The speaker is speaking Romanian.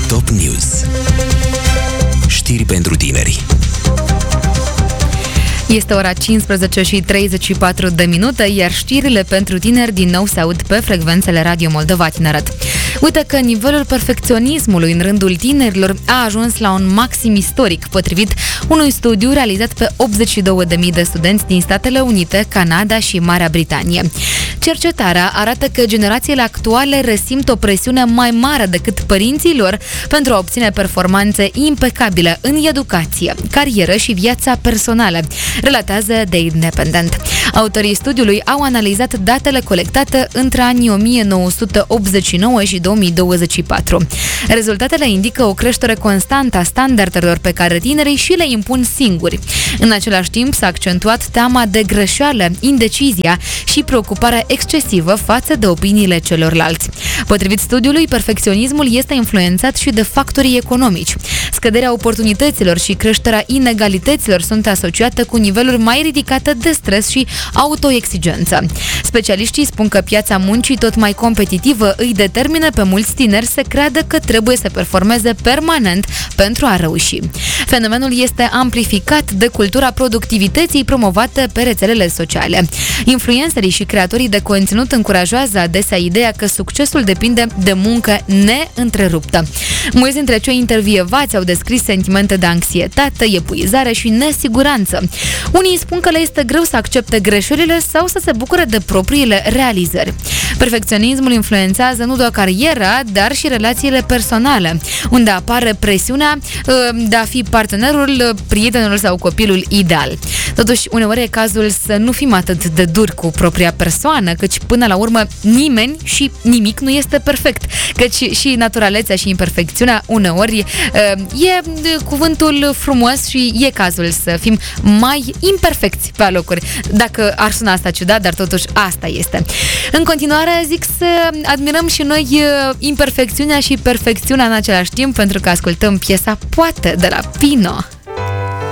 Top News. Știri pentru tineri. Este ora 15 și 34 de minute, iar știrile pentru tineri din nou se aud pe frecvențele Radio Moldova Tineret. Uite că nivelul perfecționismului în rândul tinerilor a ajuns la un maxim istoric, potrivit unui studiu realizat pe 82.000 de studenți din Statele Unite, Canada și Marea Britanie. Cercetarea arată că generațiile actuale resimt o presiune mai mare decât părinții lor pentru a obține performanțe impecabile în educație, carieră și viața personală, relatează The Independent. Autorii studiului au analizat datele colectate între anii 1989 și 2024. Rezultatele indică o creștere constantă a standardelor pe care tinerii și le impun singuri. În același timp s-a accentuat teama de greșeală, indecizia și preocuparea excesivă față de opiniile celorlalți. Potrivit studiului, perfecționismul este influențat și de factorii economici. Scăderea oportunităților și creșterea inegalităților sunt asociate cu niveluri mai ridicate de stres și autoexigență. Specialiștii spun că piața muncii tot mai competitivă îi determină pe mulți tineri să creadă că trebuie să performeze permanent pentru a reuși. Fenomenul este amplificat de cultura productivității promovată pe rețelele sociale. Influencerii și creatorii de conținut încurajează adesea ideea că succesul depinde de muncă neîntreruptă. Mulți dintre cei intervievați au descris sentimente de anxietate, epuizare și nesiguranță. Unii spun că le este greu să accepte greșelile sau să se bucure de propriile realizări. Perfecționismul influențează nu doar cariera, dar și relațiile personale, unde apare presiunea de a fi partenerul, prietenul sau copilul ideal. Totuși, uneori e cazul să nu fim atât de duri cu propria persoană, căci până la urmă nimeni și nimic nu este perfect, căci și naturalețea și imperfecțiunea uneori e cuvântul frumos și e cazul să fim mai imperfecți pe alocuri. Dacă ar suna asta ciudat, dar totuși asta este. În continuare, zic să admirăm și noi imperfecțiunea și perfecțiunea în același timp, pentru că ascultăm piesa Poate de la Pino.